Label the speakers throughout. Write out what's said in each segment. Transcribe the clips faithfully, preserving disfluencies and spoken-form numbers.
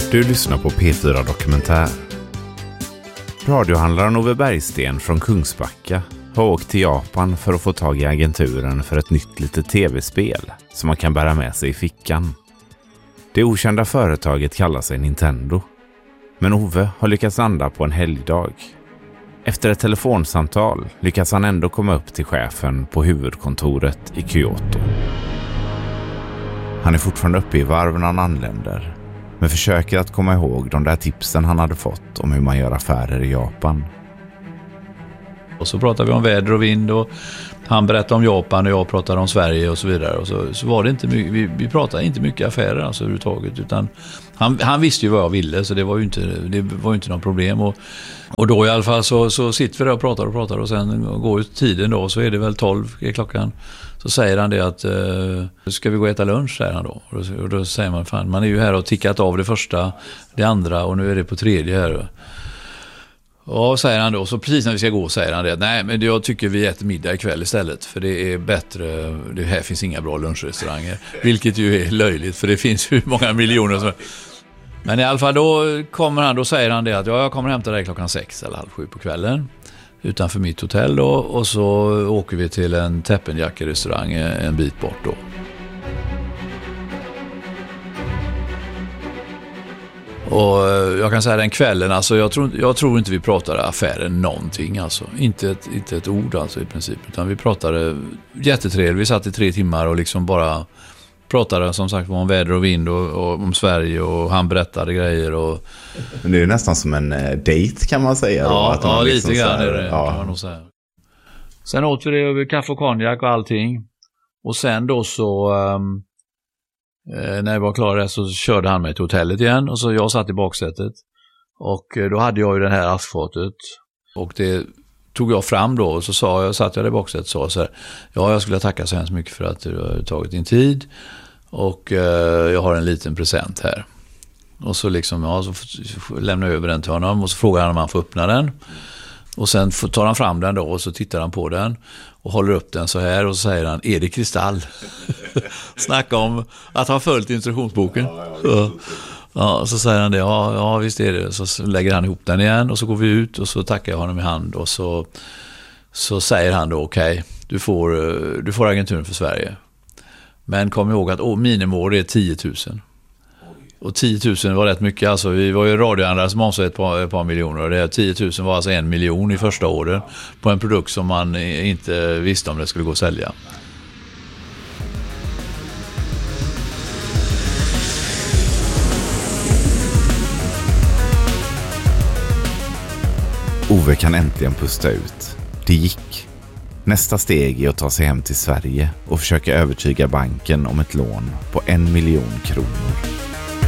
Speaker 1: Du lyssnar på P fyra Dokumentär. Radiohandlaren Ove Bergsten från Kungsbacka har åkt till Japan för att få tag i agenturen för ett nytt litet tv-spel som man kan bära med sig i fickan. Det okända företaget kallar sig Nintendo. Men Ove har lyckats landa på en helgdag. Efter ett telefonsamtal lyckas han ändå komma upp till chefen på huvudkontoret i Kyoto. Han är fortfarande uppe i varv när han anländer, men försöker att komma ihåg de där tipsen han hade fått om hur man gör affärer i Japan.
Speaker 2: Och så pratade vi om väder och vind och han berättade om Japan och jag pratade om Sverige och så vidare. Och så, så var det inte mycket, vi, vi pratade inte mycket affärer alltså överhuvudtaget, utan han, han visste ju vad jag ville, så det var ju inte, det var ju inte något problem. Och, och då i alla fall så, så sitter vi där och pratar och pratar och sen går ut tiden då, så är det väl tolv är klockan. Så säger han det att uh, ska vi gå och äta lunch, säger han då. Och då, och då säger man, fan, man är ju här och tickat av det första, det andra och nu är det på tredje här. Ja, säger han då. Så precis när vi ska gå säger han det. Nej, men jag tycker vi äter middag ikväll istället. För det är bättre. Det här finns inga bra lunchrestauranger. Vilket ju är löjligt. För det finns ju många miljoner som... Men i alla fall då kommer han. Då säger han det att ja, jag kommer hämta dig klockan sex eller halv sju på kvällen. Utanför mitt hotell då. Och så åker vi till en Teppanyaki-restaurang en bit bort då. Och jag kan säga den kvällen, alltså jag tror, jag tror inte vi pratade affären någonting, alltså. Inte ett, inte ett ord alltså i princip, utan vi pratade jättetrevligt. Vi satt i tre timmar och liksom bara pratade som sagt om väder och vind och, och om Sverige och han berättade grejer. Och...
Speaker 1: Men det är nästan som en uh, date kan man säga.
Speaker 2: Ja,
Speaker 1: då, att
Speaker 2: ja
Speaker 1: liksom
Speaker 2: lite grann
Speaker 1: här,
Speaker 2: är det,
Speaker 1: ja.
Speaker 2: kan man nog säga. Sen åt vi det över kaffe och konjak och allting. Och sen då så... Um... när jag var klar där så körde han mig till hotellet igen och så jag satt i baksätet och då hade jag ju det här askfatet och det tog jag fram då och så sa jag, satt jag där i baksätet och sa så här, ja jag skulle tacka så hemskt mycket för att du har tagit din tid och eh, jag har en liten present här. Och så liksom, ja, så lämnar jag över den till honom och så frågar han om han får öppna den. Och sen tar han fram den då och så tittar han på den och håller upp den så här och så säger han, är det kristall? Snacka om att ha följt instruktionsboken. Så, ja, så säger han det, ja, ja visst är det. Så lägger han ihop den igen och så går vi ut och så tackar jag honom i hand och så, så säger han då, okej, okay, du, får, du får agenturen för Sverige. Men kom ihåg att oh, minimål är tio tusen. Och tio tusen var rätt mycket, alltså vi var ju radiohandlare som omsatte ett par, ett par miljoner och det här tio tusen var alltså en miljon i första året på en produkt som man inte visste om det skulle gå att sälja.
Speaker 1: Ove kan äntligen pusta ut. Det gick. Nästa steg är att ta sig hem till Sverige och försöka övertyga banken om ett lån på en miljon kronor.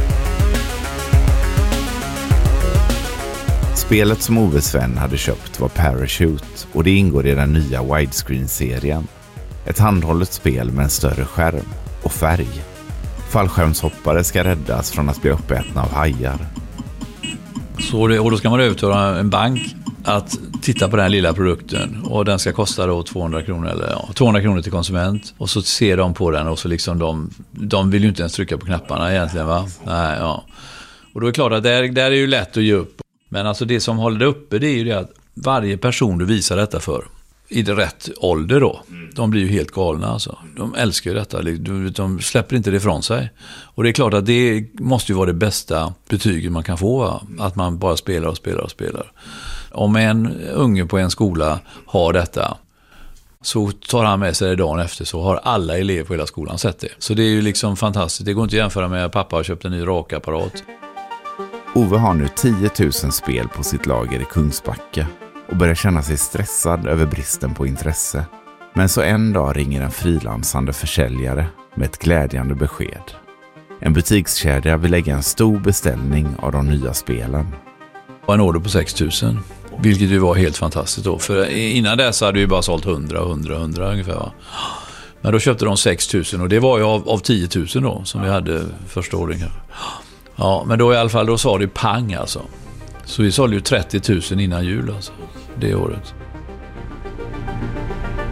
Speaker 1: Spelet som Oves vän hade köpt var Parachute och det ingår i den nya widescreen-serien. Ett handhållet spel med en större skärm och färg. Fallskärmshoppare ska räddas från att bli uppätna av hajar.
Speaker 2: Så det, och då ska man övertala en bank att titta på den här lilla produkten och den ska kosta då tvåhundra kronor eller ja, tvåhundra kronor till konsument och så ser de på den och så liksom de, de vill ju inte ens trycka på knapparna egentligen va? Nej, ja. Och då är det klart att där, där är ju lätt att ge upp. Men alltså det som håller det uppe det är ju det att varje person du visar detta för i det rätt ålder då, de blir ju helt galna alltså. De älskar ju detta, de släpper inte det ifrån sig. Och det är klart att det måste ju vara det bästa betyget man kan få va? Att man bara spelar och spelar och spelar. Om en unge på en skola har detta så tar han med sig det dagen efter så har alla elever på hela skolan sett det. Så det är ju liksom fantastiskt, det går inte att jämföra med att pappa har köpt en ny rakapparat.
Speaker 1: Ove har nu tio tusen spel på sitt lager i Kungsbacka och börjar känna sig stressad över bristen på intresse. Men så en dag ringer en frilansande försäljare med ett glädjande besked. En butikskedja vill lägga en stor beställning av de nya spelen.
Speaker 2: Och en order på sex tusen, vilket ju var helt fantastiskt då. För innan dess hade vi bara sålt hundra, hundra, hundra ungefär va? Men då köpte de sex tusen och det var ju av, av tio tusen då som vi hade första året. Ja, men då i alla fall då sa det pang alltså. Så vi sålde ju trettio tusen innan jul alltså, det året.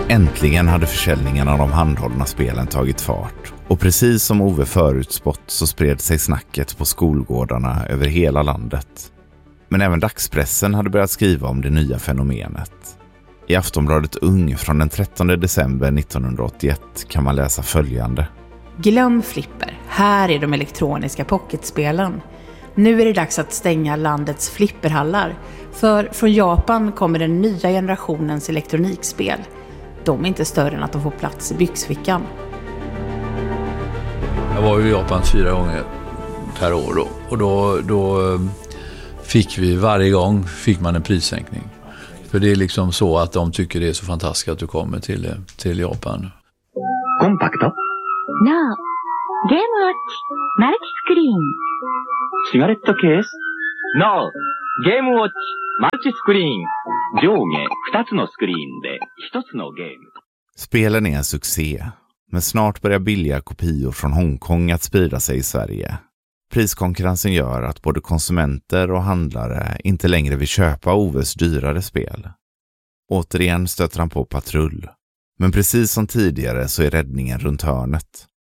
Speaker 1: Äntligen hade försäljningen av de handhållna spelen tagit fart och precis som Ove förutspått så spred sig snacket på skolgårdarna över hela landet. Men även dagspressen hade börjat skriva om det nya fenomenet. I Aftonbladet Ung från den trettonde december nittonhundraåttioett kan man läsa följande.
Speaker 3: Glöm flipper, här är de elektroniska pocketspelen. Nu är det dags att stänga landets flipperhallar, för från Japan kommer den nya generationens elektronikspel. De är inte större än att de får plats i byxfickan.
Speaker 2: Jag var ju i Japan fyra gånger per år då, och då, då fick vi varje gång fick man en prissänkning. För det är liksom så att de tycker det är så fantastiskt att du kommer till, till Japan.
Speaker 4: Kompakt. No. Game Watch. Multiscreen. Cigaretto-case. No. Game Watch. Multiscreen. 上下ふたつのスクリーンでひとつのゲーム.
Speaker 1: Spelen är en succé, men snart börjar billiga kopior från Hongkong att sprida sig i Sverige. Priskonkurrensen gör att både konsumenter och handlare inte längre vill köpa Oves dyrare spel. Återigen stöter han på patrull. Men precis som tidigare så är räddningen runt hörnet.